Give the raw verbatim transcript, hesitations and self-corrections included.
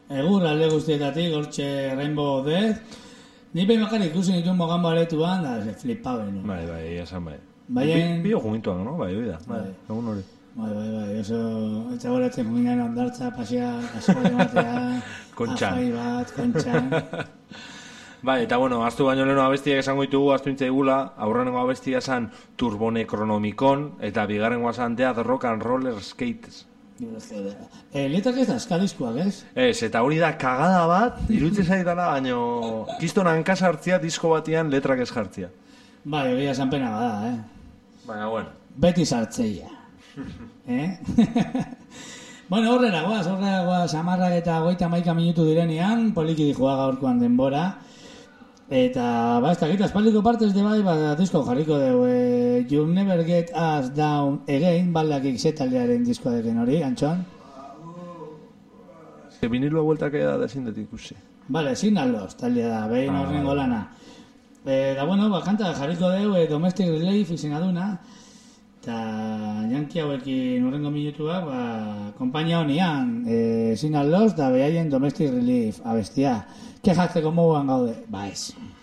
Egur alde guztietatik, hortxe Rainbow Death. Ni behin bakar ikusi nituen mogan baretuan, da, flipau beno. Bai, bai, esan bai. Baien... Bio jungintuan, no? Bai, oida. Bai, egun hori. Bai, bai, bai, oso... Eta goratzen junginen ondartza, pasia, pasia bat ematea... Kontxan. Afai bat, kontxan... Bai, eta bueno, aztu baino leheno abestiak esango ditugu, aztu intzaigula, aurrenengo abestia esan Turbonecronomicon, eta bigarrengoa esan Death Rock and Roller Skates. Eh, letrak ez da, eskadiskoak, ez? Ez, eta hori da kagada bat, iruditzen zaitala, baino, kiston hankasa hartzia, disko batian letrak ez jartzia. Bai, egia esan pena bada, eh? Baina, bueno. Beti sartzeia. eh? Bueno, horrela guaz, horrela guaz, amarrak eta goita maika minutu direnean, poliki joa gaurkoan denbora. Eta, ba, ez dakit, aspaldiko partez de bai, ba, disko jarriko dugu, e, You'll Never Get Us Down Again, baldakik zetaldearen diskoa deken hori, Antxon? Ez vinilua bueltak eda da ezin dut ikusi. Bale, Signal Lost, taldea da, behin ah, horrengo lana. E, da, bueno, ba, kanta jarriko dugu, e, Domestic Relief izena duna, eta janki hauekin horrengo minutua, ba, kompainia honian, e, Signal Lost, da behaien Domestic Relief abestia. Kejatzeko moguan gaude, ba ez.